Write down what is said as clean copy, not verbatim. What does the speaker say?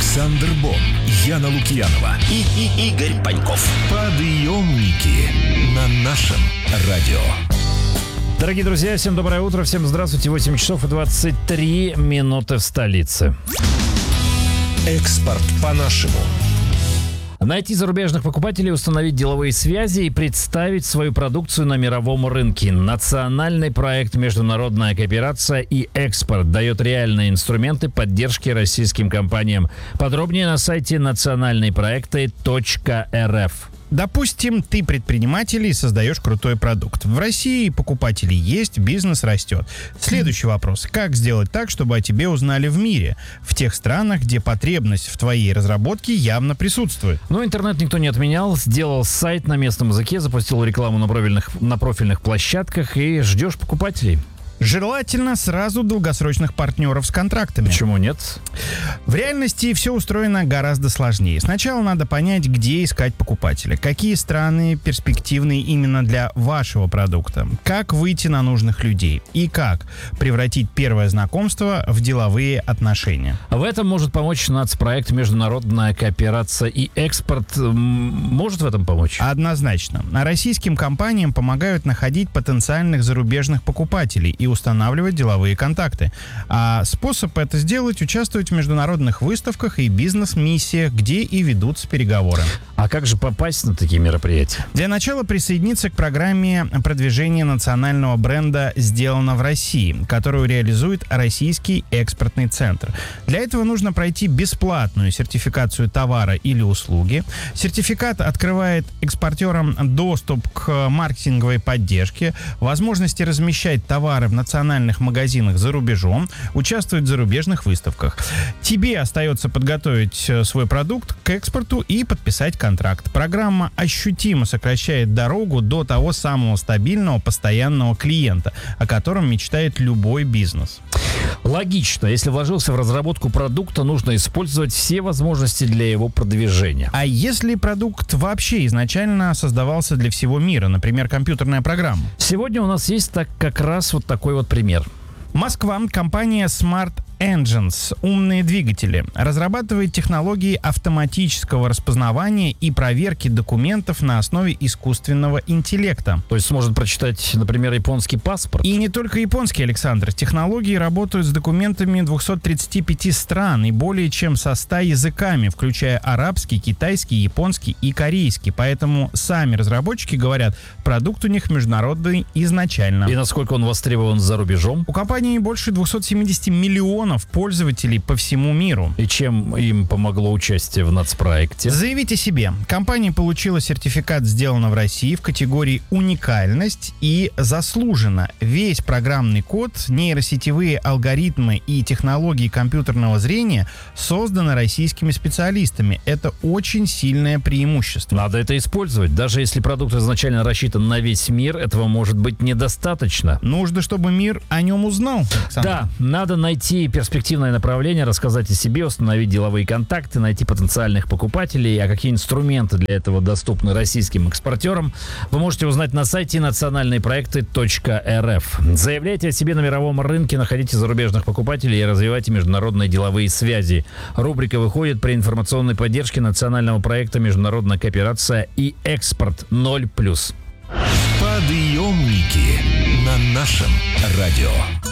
Александр Бон, Яна Лукьянова и Игорь Паньков. Подъемники на нашем радио. Дорогие друзья, всем доброе утро, всем здравствуйте. 8 часов и 23 минуты в столице. Экспорт по-нашему. Найти зарубежных покупателей, установить деловые связи и представить свою продукцию на мировом рынке. Национальный проект «Международная кооперация и экспорт» дает реальные инструменты поддержки российским компаниям. Подробнее на сайте национальныйпроекты.рф. Допустим, ты предприниматель и создаешь крутой продукт. В России покупатели есть, бизнес растет. Следующий вопрос. Как сделать так, чтобы о тебе узнали в мире? В тех странах, где потребность в твоей разработке явно присутствует. Но интернет никто не отменял. Сделал сайт на местном языке, запустил рекламу на профильных площадках и ждешь покупателей. Желательно сразу долгосрочных партнеров с контрактами. Почему нет? В реальности все устроено гораздо сложнее. Сначала надо понять, где искать покупателя, какие страны перспективные именно для вашего продукта, как выйти на нужных людей и как превратить первое знакомство в деловые отношения. В этом может помочь нацпроект «Международная кооперация и экспорт». Может в этом помочь? Однозначно. Российским компаниям помогают находить потенциальных зарубежных покупателей и устанавливать деловые контакты. А способ это сделать — участвовать в международных выставках и бизнес-миссиях, где и ведутся переговоры. А как же попасть на такие мероприятия? Для начала присоединиться к программе продвижения национального бренда «Сделано в России», которую реализует Российский экспортный центр. Для этого нужно пройти бесплатную сертификацию товара или услуги. Сертификат открывает экспортерам доступ к маркетинговой поддержке, возможности размещать товары в национальных магазинах за рубежом, участвовать в зарубежных выставках. Тебе остается подготовить свой продукт к экспорту и подписать контракт. Программа ощутимо сокращает дорогу до того самого стабильного, постоянного клиента, о котором мечтает любой бизнес. Логично. Если вложился в разработку продукта, нужно использовать все возможности для его продвижения. А если продукт вообще изначально создавался для всего мира, например, компьютерная программа? Сегодня у нас есть как раз вот такой вот пример. Москва, компания Smart Engines, умные двигатели, разрабатывает технологии автоматического распознавания и проверки документов на основе искусственного интеллекта. То есть сможет прочитать, например, японский паспорт? И не только японский, Александр. Технологии работают с документами 235 стран и более чем со 100 языками, включая арабский, китайский, японский и корейский. Поэтому сами разработчики говорят, продукт у них международный изначально. И насколько он востребован за рубежом? У компании больше 270 миллионов пользователей по всему миру. И чем им помогло участие в нацпроекте? Заявить о себе. Компания получила сертификат «Сделано в России» в категории «Уникальность» и «Заслуженно». Весь программный код, нейросетевые алгоритмы и технологии компьютерного зрения созданы российскими специалистами. Это очень сильное преимущество. Надо это использовать. Даже если продукт изначально рассчитан на весь мир, этого может быть недостаточно. Нужно, чтобы мир о нем узнал, Александр. Да, надо найти перспективное направление, рассказать о себе, установить деловые контакты, найти потенциальных покупателей. А какие инструменты для этого доступны российским экспортерам, вы можете узнать на сайте национальныйпроекты.рф. Заявляйте о себе на мировом рынке, находите зарубежных покупателей и развивайте международные деловые связи. Рубрика выходит при информационной поддержке национального проекта «Международная кооперация и экспорт 0+.» Подъемники на нашем радио.